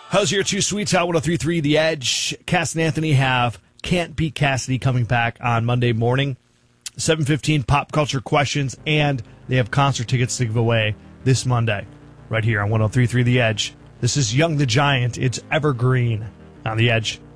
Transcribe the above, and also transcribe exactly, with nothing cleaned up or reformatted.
How's your two sweets? Out one oh three point three The Edge. Cass and Anthony have Can't Beat Cassidy coming back on Monday morning. seven fifteen pop culture questions, and they have concert tickets to give away this Monday right here on one oh three point three The Edge. This is Young the Giant. It's Evergreen on The Edge.